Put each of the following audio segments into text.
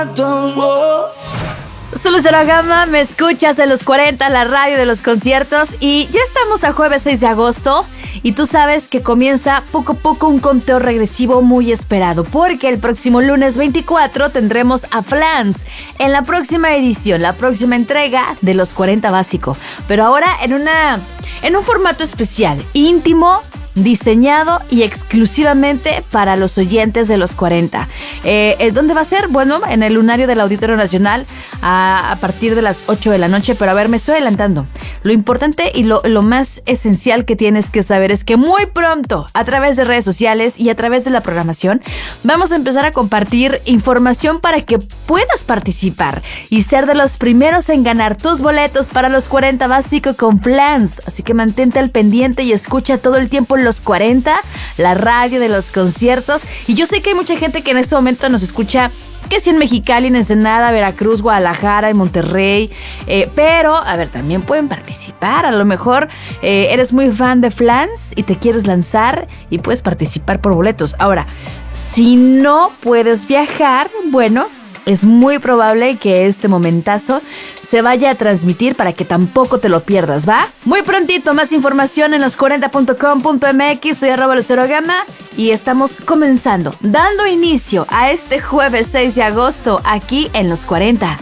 Solo Cero Gama, me escuchas en los 40, la radio de los conciertos. Y ya estamos a jueves 6 de agosto. Y tú sabes que comienza poco a poco un conteo regresivo muy esperado, porque el próximo lunes 24 tendremos a Flans en la próxima edición, la próxima entrega de los 40 básico. Pero ahora en un formato especial, íntimo, diseñado y exclusivamente para los oyentes de los 40. ¿Dónde va a ser? Bueno, en el Lunario del Auditorio Nacional a partir de las 8 de la noche. Pero a ver, me estoy adelantando. Lo importante y lo más esencial que tienes que saber es que muy pronto, a través de redes sociales y a través de la programación, vamos a empezar a compartir información para que puedas participar y ser de los primeros en ganar tus boletos para los 40 básico con Flans. Así que mantente al pendiente y escucha todo el tiempo los 40, la radio de los conciertos. Y yo sé que hay mucha gente que en este momento nos escucha, que si en Mexicali, en Ensenada, Veracruz, Guadalajara, en Monterrey, pero, a ver, también pueden participar. A lo mejor eres muy fan de Flans y te quieres lanzar y puedes participar por boletos. Ahora, si no puedes viajar, bueno, es muy probable que este momentazo se vaya a transmitir para que tampoco te lo pierdas, ¿va? Muy prontito, más información en los40.com.mx. Soy @LuceroGama y estamos comenzando, dando inicio a este jueves 6 de agosto aquí en Los 40.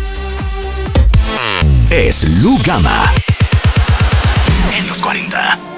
Es Lu Gama en Los 40.